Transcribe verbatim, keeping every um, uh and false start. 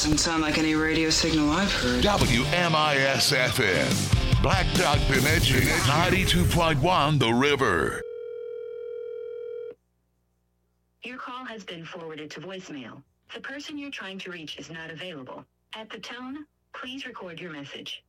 Doesn't sound like any radio signal I've heard. W M I S F M. Black Dog Bemidji, ninety-two point one The River. Your call has been forwarded to voicemail. The person you're trying to reach is not available. At the tone, please record your message.